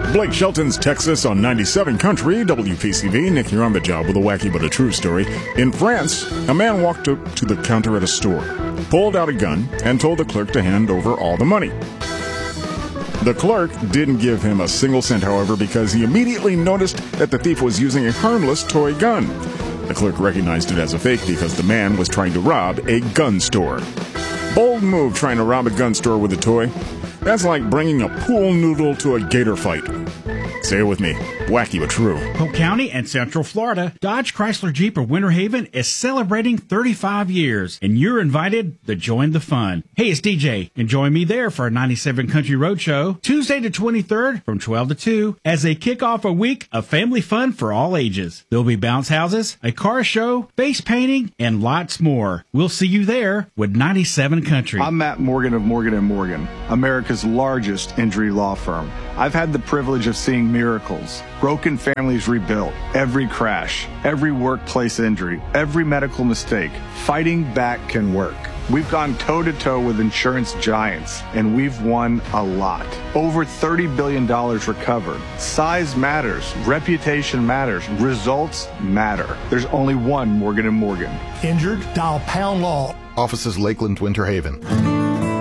Blake Shelton's Texas on 97 Country, WPCV. Nick here on the job with a wacky but a true story. In France, a man walked up to the counter at a store, pulled out a gun, and told the clerk to hand over all the money. The clerk didn't give him a single cent, however, because he immediately noticed that the thief was using a harmless toy gun. The clerk recognized it as a fake because the man was trying to rob a gun store. Bold move trying to rob a gun store with a toy. That's like bringing a pool noodle to a gator fight. Say it with me. Wacky but true. Polk County and Central Florida, Dodge Chrysler Jeep of Winter Haven is celebrating 35 years, and you're invited to join the fun. Hey, it's DJ, and join me there for a 97 Country Roadshow, Tuesday the 23rd from 12 to 2, as they kick off a week of family fun for all ages. There'll be bounce houses, a car show, face painting, and lots more. We'll see you there with 97 Country. I'm Matt Morgan of Morgan & Morgan, America's largest injury law firm. I've had the privilege of seeing miracles. Broken families rebuilt, every crash, every workplace injury, every medical mistake. Fighting back can work. We've gone toe-to-toe with insurance giants, and we've won a lot. Over $30 billion recovered. Size matters. Reputation matters. Results matter. There's only one Morgan & Morgan. Injured? Dial Pound Law. Offices Lakeland, Winter Haven.